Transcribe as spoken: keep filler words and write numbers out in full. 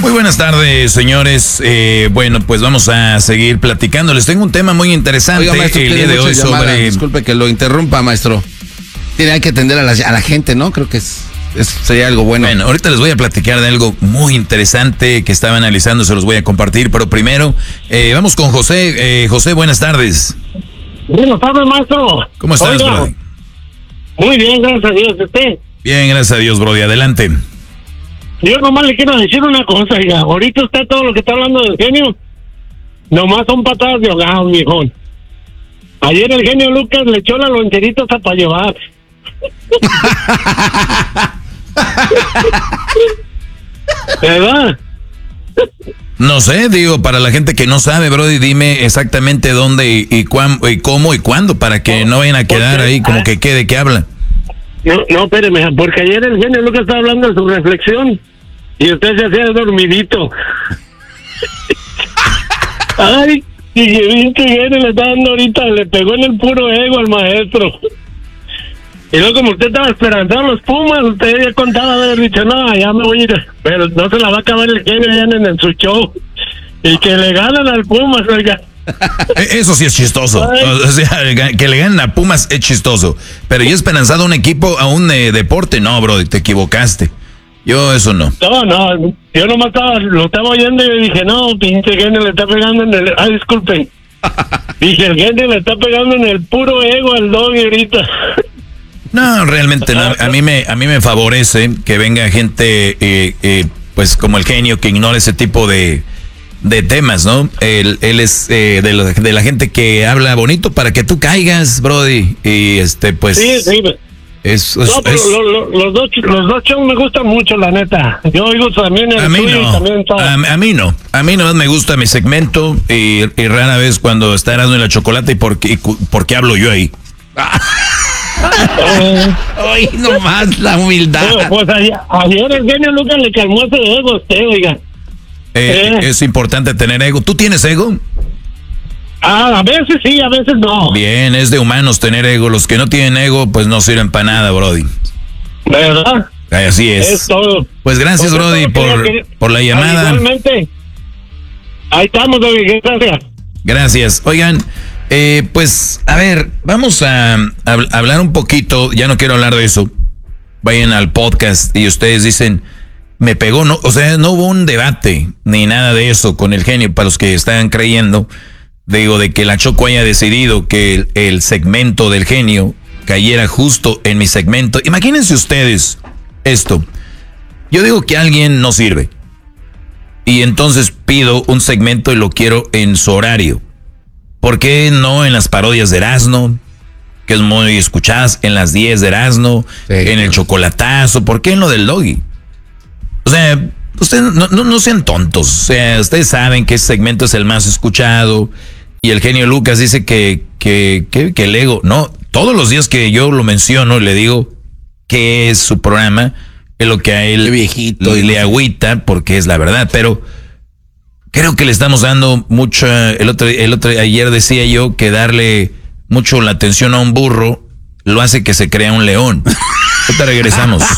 Muy buenas tardes, señores. Eh, bueno, pues vamos a seguir platicando. Les tengo un tema muy interesante. Oiga, maestro, el día de hoy sobre... Disculpe que lo interrumpa, maestro. Tiene que atender a la, a la gente, ¿no? Creo que es, es, sería algo bueno. Bueno, ahorita les voy a platicar de algo muy interesante que estaba analizando, se los voy a compartir. Pero primero, eh, vamos con José. Eh, José, buenas tardes. Buenas tardes, maestro. ¿Cómo estás, Oiga, Brody? Muy bien, gracias a Dios. ¿Usted? Bien, gracias a Dios, Brody. Adelante. Yo nomás le quiero decir una cosa, oiga. Ahorita usted todo lo que está hablando del genio, nomás son patadas de ahogado, viejón. Ayer el genio Lucas le echó la loncherita hasta para llevar. ¿Verdad? No sé, digo, para la gente que no sabe, Brody, dime exactamente dónde y, y, cuán, y cómo y cuándo, para que no vayan a quedar ahí como que quede que habla. No, no, espéreme, porque ayer el genio Lucas estaba hablando de su reflexión y usted se hacía dormidito. Ay, y que genio le está dando ahorita, le pegó en el puro ego al maestro. Y luego, como usted estaba esperando a los Pumas, usted ya contaba haber dicho, no, ya me voy a ir, pero no se la va a acabar el genio ya en, en su show. Y que le ganan al Pumas, oiga. Eso sí es chistoso. O sea, que le ganen a Pumas es chistoso. Pero yo esperanzado a un equipo, a un eh, deporte, no, bro, te equivocaste. Yo eso no. No, no, yo nomás estaba, lo estaba oyendo y dije, no, pinche genio le está pegando en el... Ah, disculpen. Dije, el genio le está pegando en el puro ego al doggy ahorita. No, realmente no. A mí me, a mí me favorece que venga gente, eh, eh, pues como el genio, que ignore ese tipo de... de temas, ¿no? Él, él es eh, de, lo, de la gente que habla bonito para que tú caigas, Brody. Y este, pues... Sí, sí. Es, es, no, pero es, lo, lo, los, dos, los dos shows me gustan mucho, la neta. Yo oigo también el a mí tuyo no. y también todo. A, a mí no. A mí no me gusta mi segmento y, y rara vez cuando está Erasmo en la Chocolate y por, y por qué hablo yo ahí. Ay, nomás la humildad. Bueno, pues ayer, ayer el genio Lucas le calmó ese ego a usted, oiga. Eh, Eh. Es importante tener ego. ¿Tú tienes ego? Ah, a veces sí, a veces no. Bien, es de humanos tener ego. Los que no tienen ego, pues no sirven para nada, Brody. ¿Verdad? Ay, así es. Es todo. Pues gracias, Pues Brody, eso por, quería- por la llamada. Igualmente. Ahí estamos, David, gracias. Gracias. Oigan, eh, pues, a ver, vamos a, a hablar un poquito. Ya no quiero hablar de eso. Vayan al podcast y ustedes dicen, me pegó, no, o sea, no hubo un debate ni nada de eso con el genio. Para los que están creyendo, digo, de que la Choco haya decidido que el, el segmento del genio cayera justo en mi segmento. Imagínense ustedes esto. Yo digo que alguien no sirve. Y entonces pido un segmento y lo quiero en su horario. ¿Por qué no en las parodias de Erasmo? Que es muy escuchadas, en las diez de Erasmo, Sí, en el chocolatazo. ¿Por qué en lo del Doggy? O sea, ustedes no, no, no sean tontos. O sea, ustedes saben que ese segmento es el más escuchado. Y el genio Lucas dice que, que, que, que el ego. No, todos los días que yo lo menciono, le digo que es su programa, es lo que a él Qué viejito, le, y le no sé. agüita, porque es la verdad. Pero creo que le estamos dando mucho. El otro, el otro ayer decía yo que darle mucho la atención a un burro lo hace que se crea un león. Ahorita regresamos.